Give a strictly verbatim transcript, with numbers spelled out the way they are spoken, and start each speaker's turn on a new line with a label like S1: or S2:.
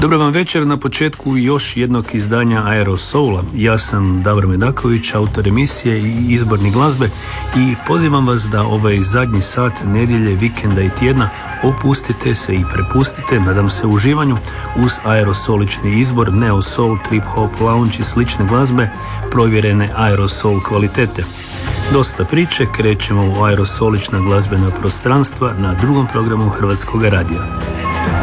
S1: Dobar vam večer, na početku još jednog izdanja Aerosoula. Ja sam Davor Medaković, autor emisije i izbornik glazbe i pozivam vas da ovaj zadnji sat nedjelje, vikenda i tjedna opustite se i prepustite, nadam se, uživanju uz aerosolični izbor, neo soul, trip hop, lounge i slične glazbe provjerene aerosol kvalitete. Dosta priče, krećemo u aerosolična glazbena prostranstva na drugom programu Hrvatskog radija.